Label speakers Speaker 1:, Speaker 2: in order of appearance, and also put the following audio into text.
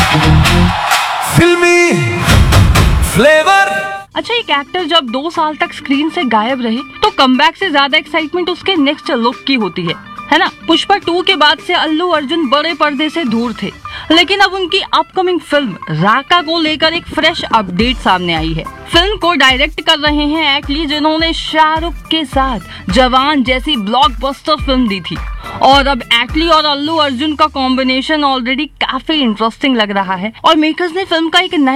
Speaker 1: फिल्मी फ्लेवर।
Speaker 2: अच्छा, एक एक्टर जब 2 साल तक स्क्रीन से गायब रहे तो कमबैक से ज्यादा एक्साइटमेंट उसके नेक्स्ट लुक की होती है ना। पुष्पा 2 के बाद से अल्लू अर्जुन बड़े पर्दे से दूर थे, लेकिन अब उनकी अपकमिंग फिल्म राका को लेकर एक फ्रेश अपडेट सामने आई है। फिल्म को डायरेक्ट कर रहे हैं एक्टली, जिन्होंने शाहरुख के साथ जवान जैसी ब्लॉकबस्टर फिल्म दी थी। और अब एक्टली और अल्लू अर्जुन का कॉम्बिनेशन ऑलरेडी काफी इंटरेस्टिंग लग रहा है और मेकर्स ने फिल्म का एक नया